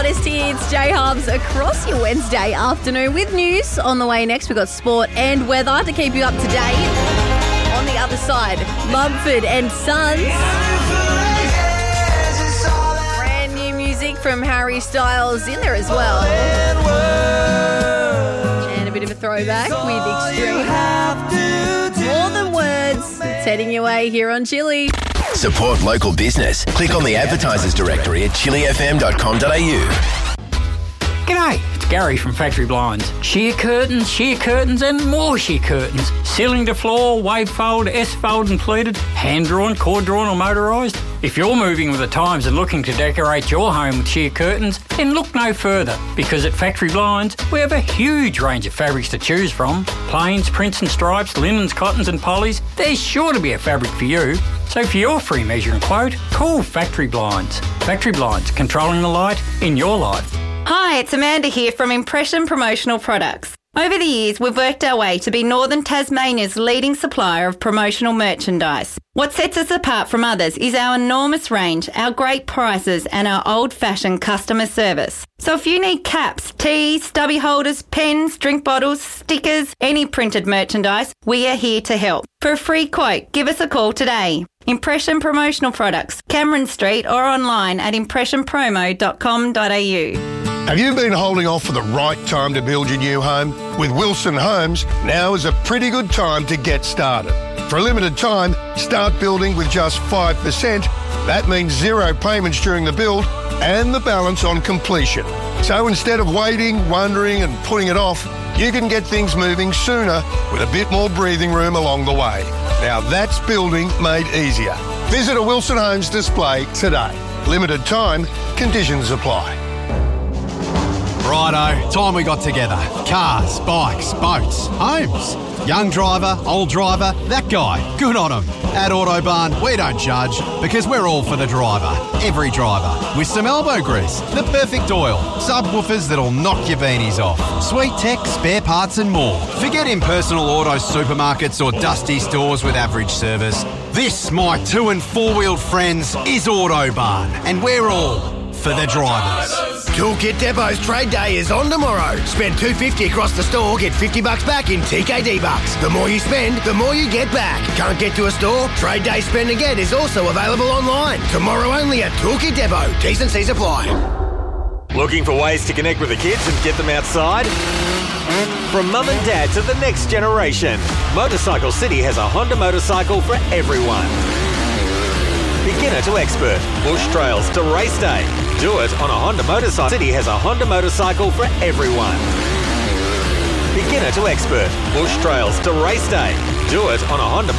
hottest hits, J-Hubs, across your Wednesday afternoon with news on the way next. We've got sport and weather to keep you up to date. On the other side, Mumford and Sons. Brand new music from Harry Styles in there as well. And a bit of a throwback with Extreme. More Than Words. It's heading your way here on Chili. Support local business. Click on the advertisers directory at chilifm.com.au. G'day, it's Gary from Factory Blinds. Sheer curtains and more sheer curtains. Ceiling to floor, wave fold, S-fold and pleated, hand-drawn, cord-drawn or motorised. If you're moving with the times and looking to decorate your home with sheer curtains, then look no further, because at Factory Blinds, we have a huge range of fabrics to choose from. Plains, prints and stripes, linens, cottons and polys. There's sure to be a fabric for you. So for your free measure and quote, call Factory Blinds. Factory Blinds, controlling the light in your life. Hi, it's Amanda here from Impression Promotional Products. Over the years, we've worked our way to be Northern Tasmania's leading supplier of promotional merchandise. What sets us apart from others is our enormous range, our great prices and our old-fashioned customer service. So if you need caps, tees, stubby holders, pens, drink bottles, stickers, any printed merchandise, we are here to help. For a free quote, give us a call today. Impression Promotional Products, Cameron Street or online at impressionpromo.com.au. Have you been holding off for the right time to build your new home? With Wilson Homes, now is a pretty good time to get started. For a limited time, start building with just 5%. That means zero payments during the build and the balance on completion. So instead of waiting, wondering and putting it off, you can get things moving sooner with a bit more breathing room along the way. Now that's building made easier. Visit a Wilson Homes display today. Limited time, conditions apply. Righto, time we got together. Cars, bikes, boats, homes. Young driver, old driver, that guy, good on him. At Autobarn, we don't judge because we're all for the driver. Every driver. With some elbow grease, the perfect oil, subwoofers that'll knock your beanies off, sweet tech, spare parts and more. Forget impersonal auto supermarkets or dusty stores with average service. This, my 2- and 4-wheeled friends, is Autobarn and we're all for the drivers. Toolkit Depot's trade day is on tomorrow. Spend $250 across the store, get $50 back in TKD bucks. The more you spend, the more you get back. Can't get to a store? Trade day spend and get is also available online. Tomorrow only at Toolkit Depot. T's and C's apply. Looking for ways to connect with the kids and get them outside? From mum and dad to the next generation, Motorcycle City has a Honda motorcycle for everyone. Beginner to expert, bush trails to race day. Do it on a Honda motorcycle. City has a Honda motorcycle for everyone. Beginner to expert, bush trails to race day. Do it on a Honda